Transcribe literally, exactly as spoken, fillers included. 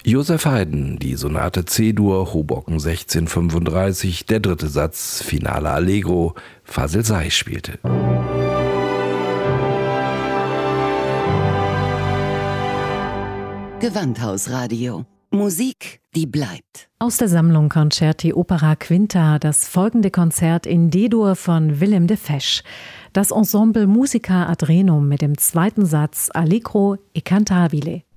Joseph Haydn, die Sonate C-Dur, Hoboken sechzehn fünfunddreißig, der dritte Satz, Finale Allegro, Fazil Say spielte. Gewandhausradio. Musik, die bleibt. Aus der Sammlung Concerti Opera Quinta das folgende Konzert in D-Dur von Willem de Fesch. Das Ensemble Musica ad Renum mit dem zweiten Satz Allegro e cantabile.